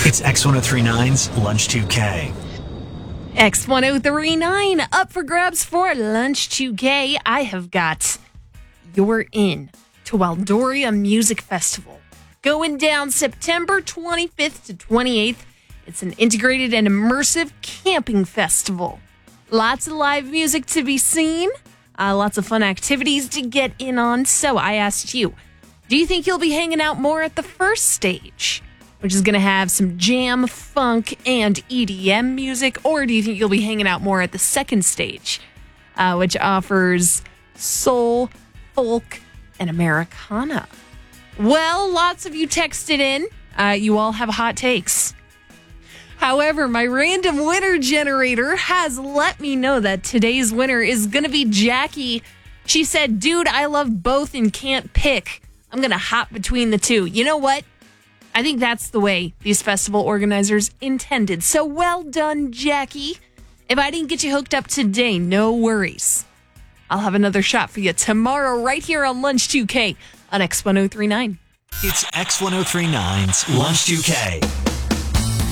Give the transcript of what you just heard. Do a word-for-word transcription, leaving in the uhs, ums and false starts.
It's X one oh three nine's Lunch two K. X ten thirty-nine up for grabs for Lunch two K. I have got You're In to Waldoria Music Festival. Going down September twenty-fifth to twenty-eighth. It's an integrated and immersive camping festival. Lots of live music to be seen. Uh, lots of fun activities to get in on. So I asked you, do you think you'll be hanging out more at the first stage, which is going to have some jam, funk, and E D M music? Or do you think you'll be hanging out more at the second stage, uh, which offers soul, folk, and Americana? Well, lots of you texted in. Uh, you all have hot takes. However, my random winner generator has let me know that today's winner is going to be Jackie. She said, dude, I love both and can't pick. I'm going to hop between the two. You know what? I think that's the way these festival organizers intended. So well done, Jackie. If I didn't get you hooked up today, no worries. I'll have another shot for you tomorrow right here on Lunch two K on X ten thirty-nine. It's X ten thirty-nine's Lunch two K.